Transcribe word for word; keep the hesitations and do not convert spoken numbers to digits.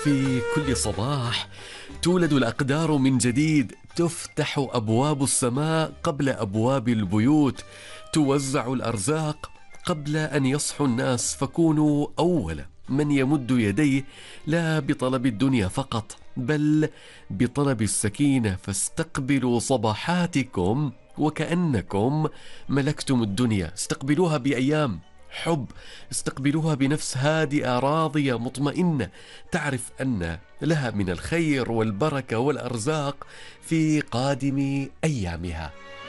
في كل صباح تولد الأقدار من جديد، تفتح أبواب السماء قبل أبواب البيوت، توزع الأرزاق قبل أن يصحوا الناس، فكونوا أول من يمد يديه لا بطلب الدنيا فقط بل بطلب السكينة، فاستقبلوا صباحاتكم وكأنكم ملكتم الدنيا. استقبلوها بأيام حب، استقبلوها بنفس هادئة راضية مطمئنة، تعرف أن لها من الخير والبركة والأرزاق في قادم أيامها.